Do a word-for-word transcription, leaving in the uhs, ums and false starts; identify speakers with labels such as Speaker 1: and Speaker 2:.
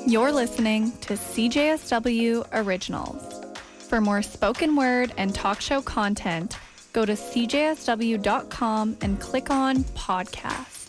Speaker 1: You're listening to C J S W Originals. For more spoken word and talk show content, go to c j s w dot com and click on podcast.